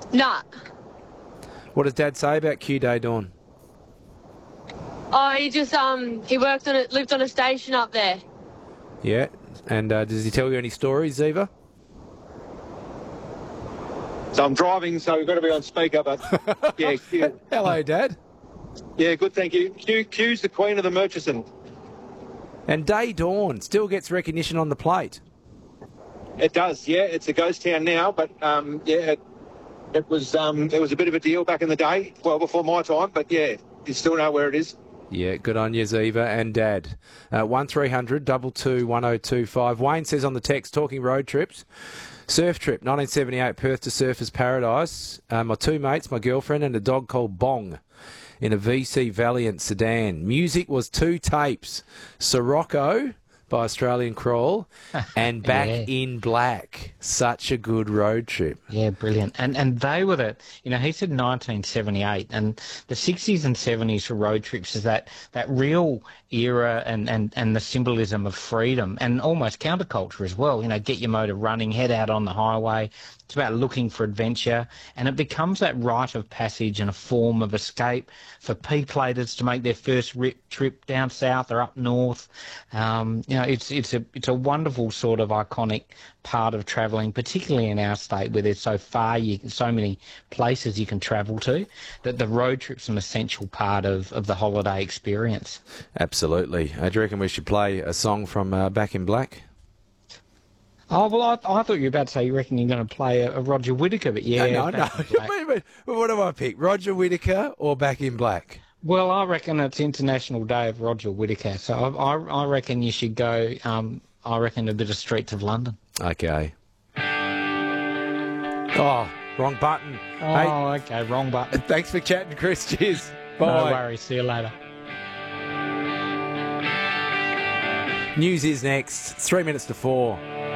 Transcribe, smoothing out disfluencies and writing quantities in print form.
Nah. What does Dad say about Q Day Dawn? Oh, he just he lived on a station up there. Yeah. And does he tell you any stories, Ziva? So I'm driving, so we've got to be on speaker, but yeah, Q. Hello, Dad. Yeah, good, thank you. Q's the queen of the Murchison. And Day Dawn still gets recognition on the plate. It does, yeah. It's a ghost town now, but yeah, it was a bit of a deal back in the day, well before my time, but yeah, you still know where it is. Yeah, good on you, Ziva and Dad. 1300 22 1025. Wayne says on the text, talking road trips, surf trip, 1978, Perth to Surfers Paradise. My two mates, my girlfriend, and a dog called Bong in a VC Valiant sedan. Music was two tapes, Sirocco by Australian Crawl and Back in Black. Such a good road trip. Yeah, brilliant. And they were he said 1978, and the 60s and 70s for road trips is that real era and the symbolism of freedom and almost counterculture as well. Get your motor running, head out on the highway. It's about looking for adventure, and it becomes that rite of passage and a form of escape for P-platers to make their first trip down south or up north. It's a wonderful sort of iconic part of travelling, particularly in our state where there's so many places you can travel to, that the road trip's an essential part of the holiday experience. Absolutely. Do you reckon we should play a song from Back in Black? Oh, well, I thought you were about to say you reckon you're going to play a Roger Whittaker, but yeah. No. What do I pick, Roger Whittaker or Back in Black? Well, I reckon it's International Day of Roger Whittaker, so I reckon you should go, a bit of Streets of London. Okay. Oh, wrong button. Oh, okay, wrong button. Thanks for chatting, Chris. Cheers. Bye. No worries. See you later. News is next. 3 minutes to 4.